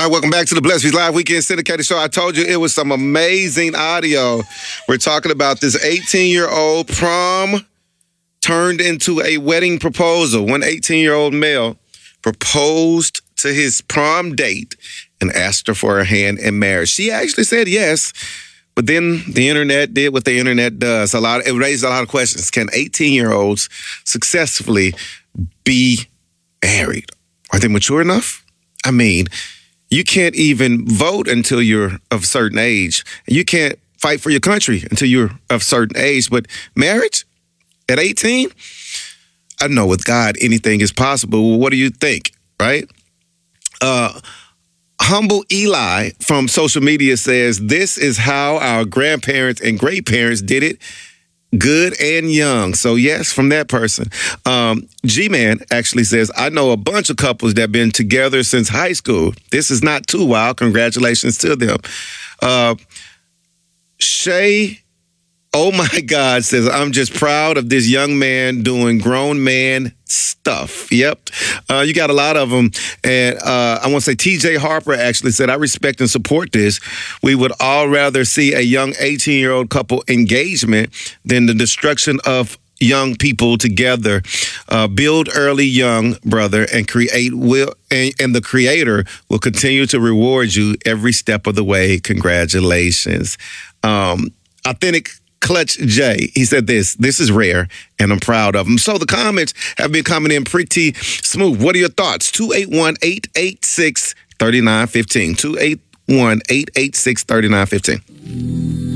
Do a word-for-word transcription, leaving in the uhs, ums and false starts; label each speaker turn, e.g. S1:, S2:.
S1: All right, welcome back to the Blessed Beats Live Weekend Syndicated Show. I told you it was some amazing audio. We're talking about this eighteen-year-old prom turned into a wedding proposal. One eighteen-year-old male proposed to his prom date and asked her for her hand in marriage. She actually said yes, but then the internet did what the internet does. A lot. It raised a lot of questions. Can eighteen-year-olds successfully be married? Are they mature enough? I mean, you can't even vote until you're of a certain age. You can't fight for your country until you're of a certain age. But marriage at eighteen? I know with God, anything is possible. Well, what do you think, right? Uh, Humble Eli from social media says, this is how our grandparents and great parents did it, good and young. So yes, from that person. Um, G-Man actually says, I know a bunch of couples that have been together since high school. This is not too wild. Congratulations to them. Uh, Shay, oh my God, says, I'm just proud of this young man doing grown man stuff. Yep. Uh, you got a lot of them. And uh, I want to say T J Harper actually said, I respect and support this. We would all rather see a young eighteen-year-old couple engagement than the destruction of young people together. Uh, build early, young brother, and create will, and, and the creator will continue to reward you every step of the way. Congratulations. Um, authentic Clutch J, he said this, this is rare, and I'm proud of him. So the comments have been coming in pretty smooth. What are your thoughts? two eight one, eight eight six, three nine one five. two eight one, eight eight six, three nine one five.